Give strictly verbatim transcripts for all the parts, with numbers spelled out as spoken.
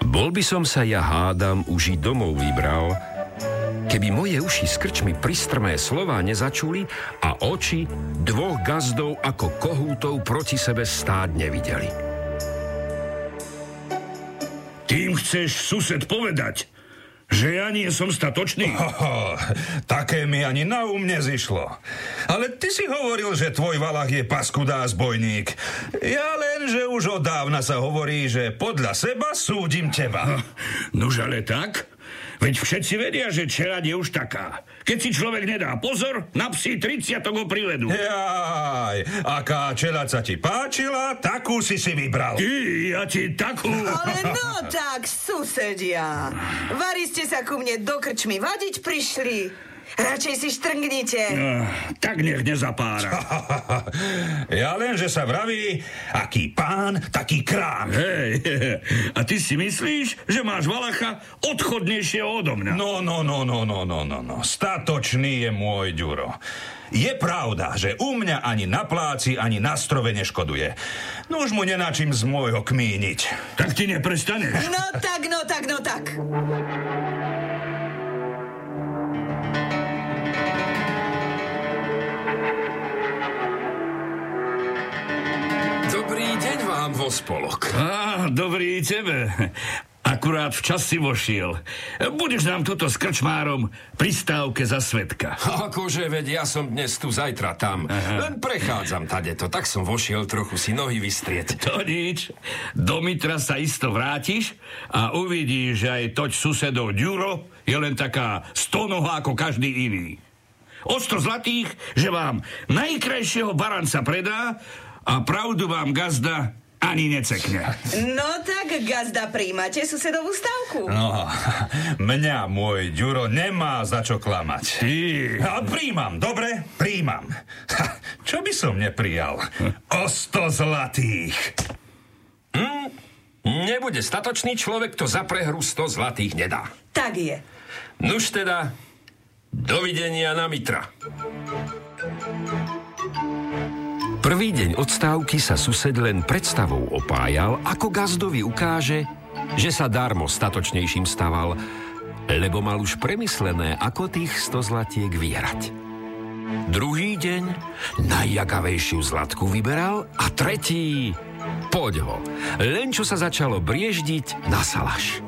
Bol by som sa, ja hádam, už i domov vybral, keby moje uši z krčmy pristrmé slová nezačuli a oči dvoch gazdov ako kohútov proti sebe stáť nevideli. Tým chceš, sused, povedať, že ja nie som statočný? Oh, také mi ani na um nezišlo. Ale ty si hovoril, že tvoj valach je paskudá zbojník. Ja len, že už od dávna sa hovorí, že podľa seba súdim teba. Nuž ale tak? Veď všetci vedia, že čeľaď je už taká. Keď si človek nedá pozor, na psi tridsiatok ho privedú. Jaj, aká čeľaď sa ti páčila, takú si si vybral. Ty, ja ti takú... Ale no tak, susedia. Vari ste sa ku mne do krčmy vadiť prišli. Radšej si štrngnite. No, tak nech nezapára. Ja len, že sa vraví, aký pán, taký krám. Hej, a ty si myslíš, že máš valacha odchodnejšieho odo mňa? No, no, no, no, no, no, no, no. Statočný je môj Ďuro. Je pravda, že u mňa ani na pláci, ani na strove neškoduje. No už mu nenačím z môjho kmíniť. Tak ti neprestaneš. No tak, no tak, no tak. Dobrý deň vám, vospolok. Á, dobrý tebe. Akurát včas si vošiel. Budeš nám toto s krčmárom pri stávke za svedka. Akože, veď ja som dnes tu, zajtra tam. Aha. Len prechádzam tadeto, tak som vošiel trochu si nohy vystrieť. To nič. Do Mitra sa isto vrátiš a uvidíš, že aj toť susedov Ďuro je len taká stonoha ako každý iný. O sto zlatých, že vám najkrajšieho baranca predá a pravdu vám gazda ani necekne. No tak, gazda, príjmate susedovú stávku? No, mňa môj Ďuro nemá za čo klamať. Ty. A príjmam, dobre? Príjmam. Ha, čo by som neprijal? O sto zlatých. Hm? Nebude statočný človek, to za prehru sto zlatých nedá. Tak je. Nuž teda, dovidenia na Mitra. Prvý deň odstávky sa sused len predstavou opájal, ako gazdovi ukáže, že sa darmo statočnejším staval, lebo mal už premyslené, ako tých sto zlatiek vyhrať. Druhý deň najjakavejšiu zlatku vyberal a tretí, poď ho, len čo sa začalo brieždiť na salaš.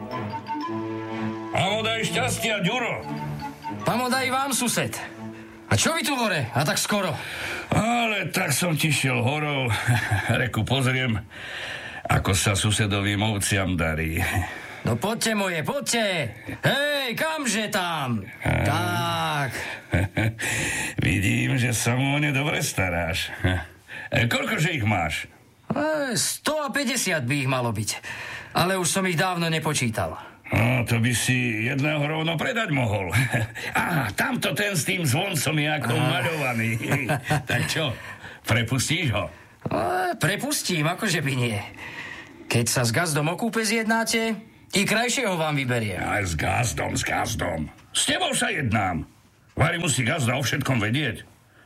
Pamodaj šťastia, Ďuro. Pamodaj vám, sused. A čo vy tu hore? A tak skoro? Ale tak som ti šiel horou. Reku, pozriem, ako sa susedovým ovciam darí. No poďte moje, poďte. Hej, kamže tam? A... Tak. Vidím, že sa mu dobre staráš. Koľkože ich máš? E, stopäťdesiat by ich malo byť. Ale už som ich dávno nepočítal. No, to by si jedného rovno predať mohol. Á, tamto ten s tým zvoncom je ako maľovaný. Tak čo, prepustíš ho? E, prepustím, akože by nie. Keď sa s gazdom o kúpe zjednáte, i krajšieho vám vyberie. Aj s gazdom, s gazdom. S tebou sa jednám. Vari musí gazda o všetkom vedieť.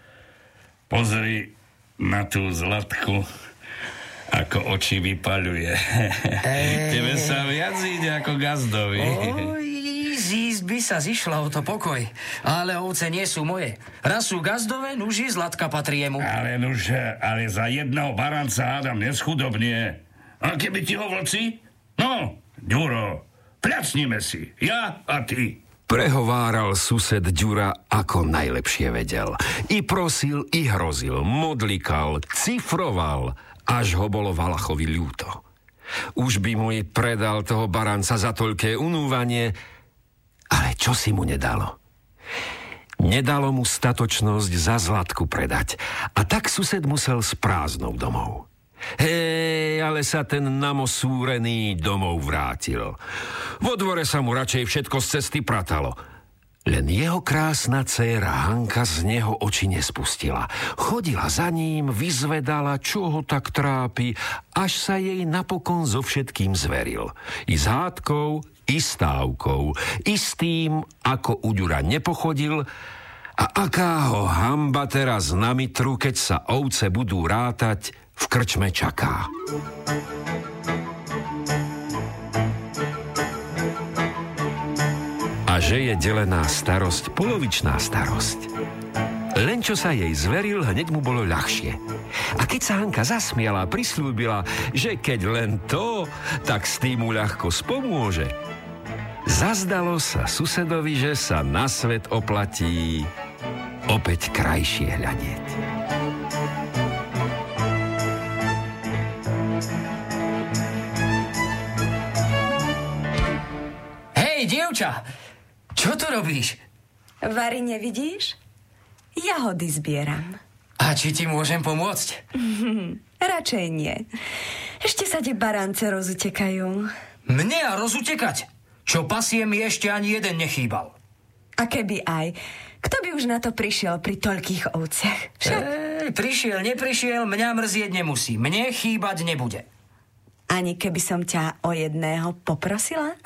Pozri na tú zlatku, ako oči vypaľuje. Eee. Tebe sa viac ide ako gazdovi. Oj, zísť by sa zišla o to pokoj. Ale ovce nie sú moje. Raz sú gazdové, nuži zlatka patrí jemu. Ale nuže, ale za jedného baranca hádam neschudobnie. A keby ti ho vlci? No, Ďuro, pľacnime si. Ja a ty. Prehováral sused Ďura, ako najlepšie vedel. I prosil, i hrozil, modlikal, cifroval, až ho bolo Valachovi ľúto. Už by mu predal toho baranca za toľké unúvanie, ale čo si mu nedalo? Nedalo mu statočnosť za zlatku predať a tak sused musel s prázdnou domov. Hej, ale sa ten namosúrený domov vrátil. Vo dvore sa mu radšej všetko z cesty pratalo. Len jeho krásna dcéra Hanka z neho oči nespustila. Chodila za ním, vyzvedala, čo ho tak trápi, až sa jej napokon so všetkým zveril. I s hádkou, i stávkou, i s tým, ako u Ďura nepochodil. A aká ho hanba teraz na Mitru, keď sa ovce budú rátať, v krčme čaká. a že je delená starosť polovičná starosť. Len čo sa jej zveril, hneď mu bolo ľahšie. A keď sa Hanka zasmiala a prisľúbila, že keď len to, tak s tým mu ľahko spomôže, zazdalo sa susedovi, že sa na svet oplatí opäť krajšie hľadieť. Hej, dievča, čo tu robíš? Vary, nevidíš? Jahody zbieram. A či ti môžem pomôcť? Radšej nie. Ešte sa tie baránce rozutekajú. Mne a rozutekať? Čo pasie mi ešte ani jeden nechýbal. A keby aj. Kto by už na to prišiel pri toľkých ovciach? Však... Ej, prišiel, neprišiel, mňa mrzieť nemusí. Mne chýbať nebude. Ani keby som ťa o jedného poprosila?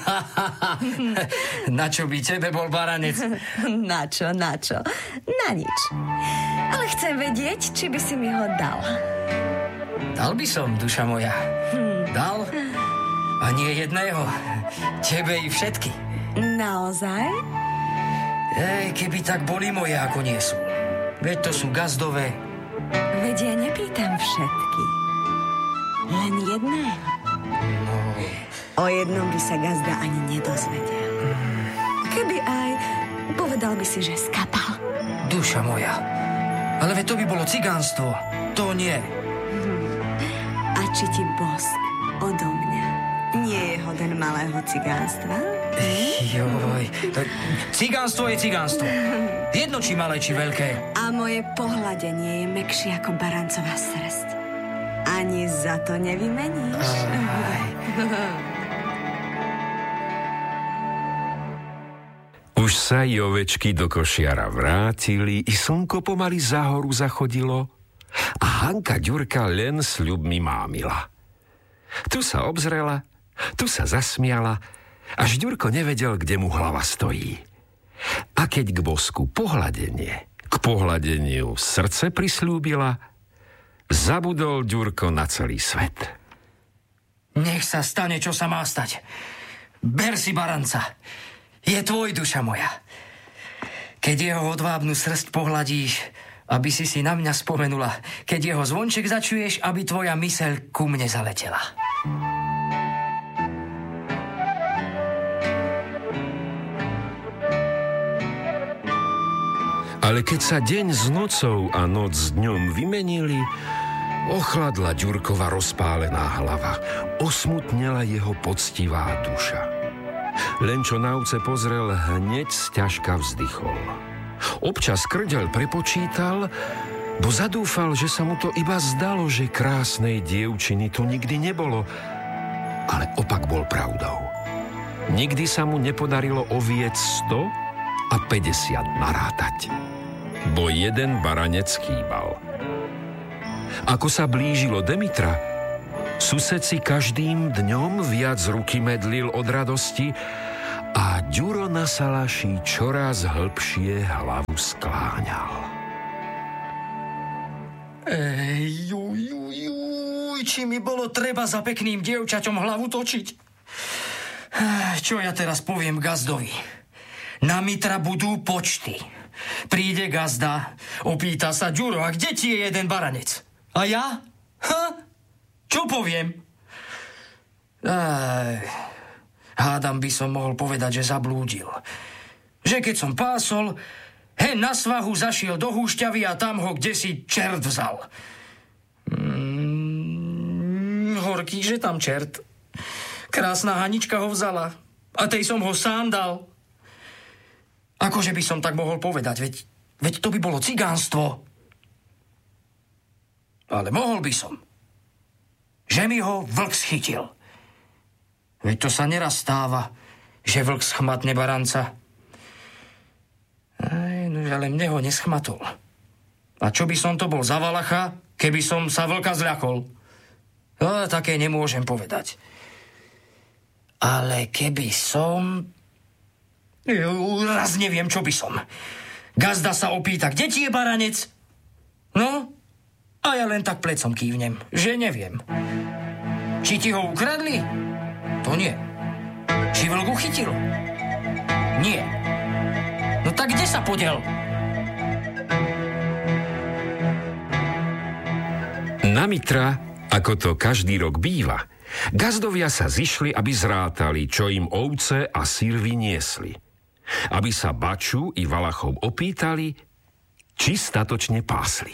Na čo by tebe bol baranec? Na čo, na čo? Na nič. Ale chcem vedieť, či by si mi ho dal. Dal by som, duša moja. Hm. Dal? A nie jedného. Tebe i všetky. Naozaj? Ej, keby tak boli moje, ako nie sú. Veď to sú gazdové. Veď ja nepýtam všetky. Len jedného. No. O jednom by sa gazda ani nedozvedel. Keby aj, povedal by si, že skapal. Duša moja. Ale veď to by bolo cigánstvo. To nie. Hm. A či ti bosk odo mňa nie je hoden malého cigánstva? Joj. Cigánstvo je cigánstvo. Jedno či malé, či veľké. A moje pohľadenie je mäkšie ako barancová srst. Ani za to nevymeníš. Už sa i ovečky do košiara vrátili, i slnko pomaly za horu zachodilo a Hanka Ďurka len sľubmi mámila. Tu sa obzrela, tu sa zasmiala, až Ďurko nevedel, kde mu hlava stojí. A keď k bosku pohľadenie, k pohľadeniu srdce prisľúbila, zabudol Ďurko na celý svet. Nech sa stane, čo sa má stať. Ber si baranca. Je tvoj, duša moja. Keď jeho odvábnu srst pohľadíš, aby si si na mňa spomenula. Keď jeho zvonček začuješ, aby tvoja myseľ ku mne zaletela. Ale keď sa deň s nocou a noc s dňom vymenili, ochladla Ďurkova rozpálená hlava, osmutnela jeho poctivá duša. Len čo na ovce pozrel, hneď sťažka vzdychol. Občas krdeľ prepočítal, bo zadúfal, že sa mu to iba zdalo, že krásnej dievčiny tu nikdy nebolo. Ale opak bol pravdou. Nikdy sa mu nepodarilo ovieť sto a päťdesiat narátať, bo jeden baranec chýbal. Ako sa blížilo Demitra, sused si každým dňom viac ruky medlil od radosti a Ďuro na salaši čoraz hlbšie hlavu skláňal. Ej, juj, juj, juj, či mi bolo treba za pekným dievčaťom hlavu točiť. Čo ja teraz poviem gazdovi? Na Mitra budú počty. Príde gazda, opýta sa: Ďuro, a kde ti je jeden baranec? A ja? Ha? Čo poviem? Aj, hádam by som mohol povedať, že zablúdil. Že keď som pásol, hen na svahu zašiel do húšťavy a tam ho kdesi čert vzal. Mm, horký, že tam čert. Krásna Hanička ho vzala a tej som ho sám dal. Akože by som tak mohol povedať, veď, veď to by bolo cigánstvo. Ale mohol by som. Že mi ho vlk schytil. Veď to sa neraz stáva, že vlk schmatne baranca. Aj, no ale mne ho neschmatol. A čo by som to bol za valacha, keby som sa vlka zľakol? No, také nemôžem povedať. Ale keby som... Raz neviem, čo by som. Gazda sa opýta, kde ti je baranec? No, a ja len tak plecom kývnem, že neviem. Či ti ho ukradli? To nie. Či vlk uchytil? Nie. No tak kde sa podiel? Na Mitra, ako to každý rok býva, gazdovia sa zišli, aby zrátali, čo im ovce a syr vyniesli. Aby sa Baču i Valachov opýtali, či statočne pásli.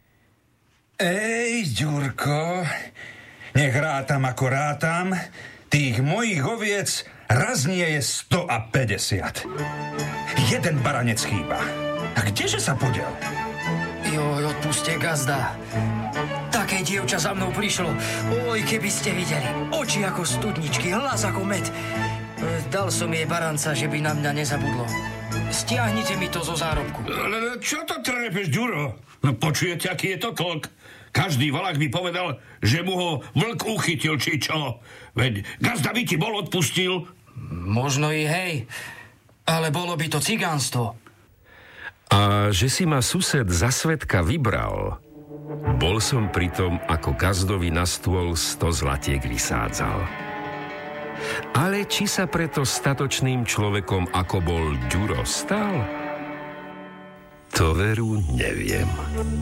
Ej, Ďurko, nech rátam ako rátam, tých mojich oviec raz nie je sto a päťdesiat. Jeden baranec chýba. A kdeže sa podiel? Joj, odpuste, gazda. Také dievča za mnou prišlo. Oj, keby ste videli. Oči ako studničky, hlas ako med. Dal som jej baranca, že by na mňa nezabudlo. Stiahnite mi to zo zárobku. Ale čo to trepeš, Ďuro? No počujete, aký je to tlk? Každý Valach by povedal, že mu ho vlk uchytil, či čo. Veď gazda by ti bol odpustil. Možno i hej, ale bolo by to cigánstvo. A že si ma sused za svedka vybral, bol som pri tom, ako gazdovi na stôl sto zlatiek vysádzal. Ale či sa preto statočným človekom, ako bol Ďuro, stal? To veru neviem.